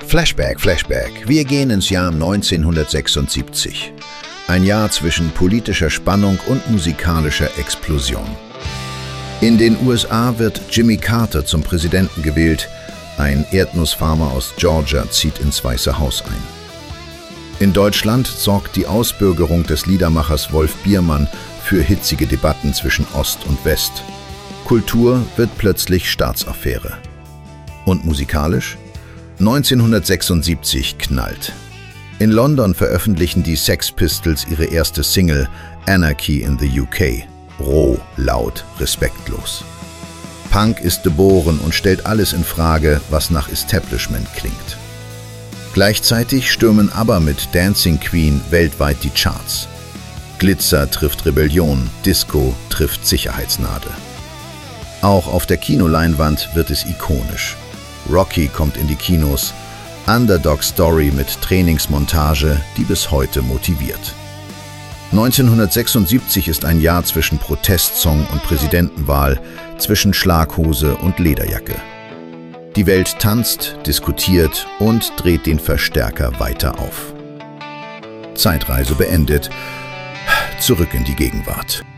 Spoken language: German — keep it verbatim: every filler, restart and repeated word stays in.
Flashback, Flashback. Wir gehen ins Jahr neunzehnhundertsechsundsiebzig. Ein Jahr zwischen politischer Spannung und musikalischer Explosion. In den U S A wird Jimmy Carter zum Präsidenten gewählt. Ein Erdnussfarmer aus Georgia zieht ins Weiße Haus ein. In Deutschland sorgt die Ausbürgerung des Liedermachers Wolf Biermann für hitzige Debatten zwischen Ost und West. Kultur wird plötzlich Staatsaffäre. Und musikalisch? neunzehnhundertsechsundsiebzig knallt. In London veröffentlichen die Sex Pistols ihre erste Single Anarchy in the U K. Roh, laut, respektlos. Punk ist geboren und stellt alles in Frage, was nach Establishment klingt. Gleichzeitig stürmen ABBA mit Dancing Queen weltweit die Charts. Glitzer trifft Rebellion, Disco trifft Sicherheitsnadel. Auch auf der Kinoleinwand wird es ikonisch. Rocky kommt in die Kinos, Underdog Story mit Trainingsmontage, die bis heute motiviert. neunzehnhundertsechsundsiebzig ist ein Jahr zwischen Protestsong und Präsidentenwahl, zwischen Schlaghose und Lederjacke. Die Welt tanzt, diskutiert und dreht den Verstärker weiter auf. Zeitreise beendet, zurück in die Gegenwart.